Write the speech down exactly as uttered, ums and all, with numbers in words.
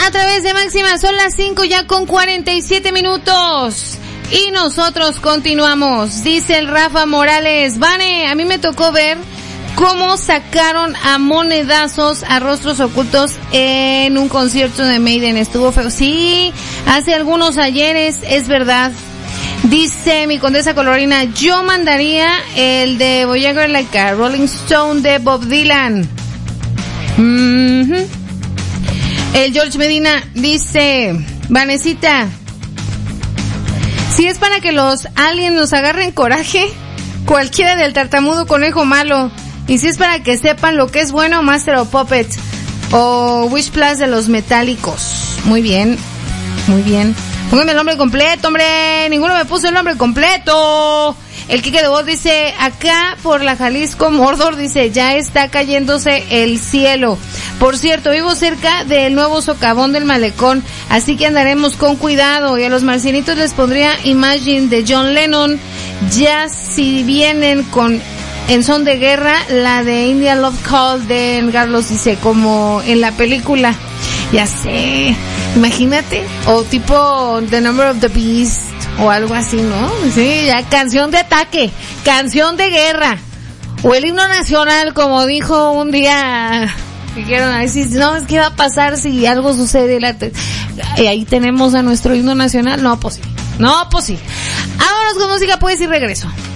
a través de Máxima. Son las cinco ya con cuarenta y siete minutos. Y nosotros continuamos. Dice el Rafa Morales. Vane, a mí me tocó ver cómo sacaron a monedazos a Rostros Ocultos en un concierto de Maiden. Estuvo feo. Sí, hace algunos ayeres, es verdad. Dice mi condesa colorina, yo mandaría el de Voyager Like a Rolling Stone de Bob Dylan. Mm-hmm. El George Medina dice, Vanesita, si es para que los aliens nos agarren coraje, cualquiera del tartamudo conejo malo. Y si es para que sepan lo que es bueno, Master of Puppet o Wish Plus de los metálicos. Muy bien, muy bien. Póngame el nombre completo, hombre. Ninguno me puso el nombre completo. El Quique de Voz dice, acá por la Jalisco Mordor, dice, ya está cayéndose el cielo. Por cierto, vivo cerca del nuevo socavón del malecón, así que andaremos con cuidado. Y a los marcianitos les pondría Imagine de John Lennon. Ya si vienen con en son de guerra, la de Indian Love Call de Carlos, dice, como en la película. Ya sé, imagínate, o tipo The Number of the Beast, o algo así, ¿no? Sí, ya, canción de ataque, canción de guerra, o el himno nacional, como dijo un día, dijeron, ay, si, no, es que va a pasar si algo sucede, la te- y ahí tenemos a nuestro himno nacional, no, pues sí, no, pues sí. Vámonos con música, pues, y regreso.